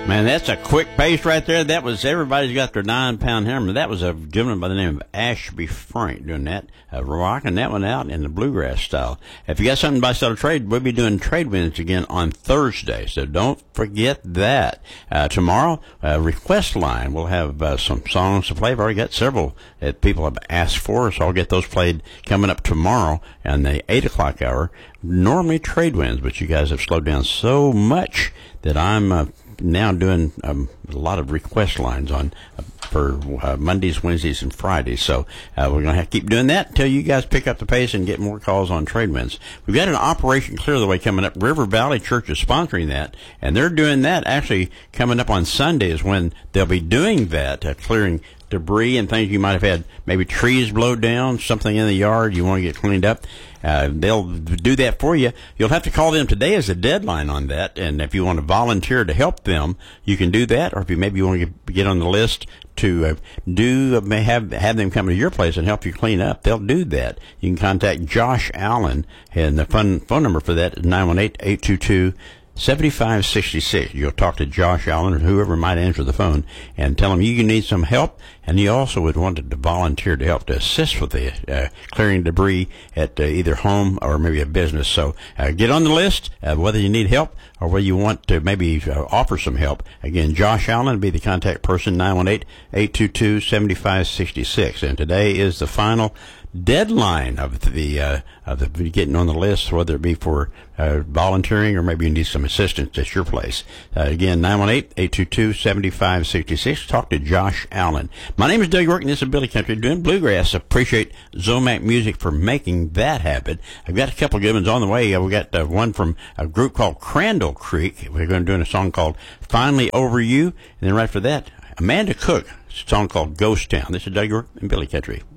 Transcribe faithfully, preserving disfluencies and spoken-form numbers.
Man, that's a quick pace right there. That was Everybody's Got Their Nine-Pound Hammer. That was a gentleman by the name of Ashby Frank doing that, uh, rocking that one out in the bluegrass style. If you got something to buy, sell, or trade, we'll be doing trade wins again on Thursday, so don't forget that. Uh, tomorrow, uh, request line, we'll have uh, some songs to play. I've already got several that people have asked for, so I'll get those played coming up tomorrow in the eight o'clock hour. Normally trade wins, but you guys have slowed down so much that I'm uh, now doing um, a lot of request lines on uh, for uh, Mondays, Wednesdays, and Fridays. So uh, we're going to have to keep doing that until you guys pick up the pace and get more calls on trade wins. We've got an Operation Clear the Way coming up. River Valley Church is sponsoring that, and they're doing that actually coming up on Sunday is when they'll be doing that, uh, clearing debris and things you might have had, maybe trees blow down, something in the yard you want to get cleaned up. Uh, they'll do that for you. You'll have to call them today as a deadline on that, and if you want to volunteer to help them, you can do that, or if you maybe you want to get, get on the list to uh, do uh, may have have them come to your place and help you clean up, they'll do that. You can contact Josh Allen, and the phone phone number for that is nine one eight, eight two two, seven five six six. You'll talk to Josh Allen or whoever might answer the phone and tell them you need some help, and you also would want to volunteer to help to assist with the uh, clearing debris at uh, either home or maybe a business. So uh, get on the list, uh, whether you need help or whether you want to maybe uh, offer some help. Again, Josh Allen will be the contact person, nine one eight, eight two two, seven five six six. And today is the final deadline of the uh, of the getting on the list, whether it be for uh, volunteering or maybe you need some assistance at your place. Uh, again, nine one eight, eight two two, seven five six six. Talk to Josh Allen. My name is Doug York, and this is Billy Country doing bluegrass. Appreciate Zomac Music for making that happen. I've got a couple of good ones on the way. Uh, we got uh, one from a group called Crandall Creek. We're going to do a song called Finally Over You, and then right for that, Amanda Cook, a song called Ghost Town. This is Doug York and Billy Country.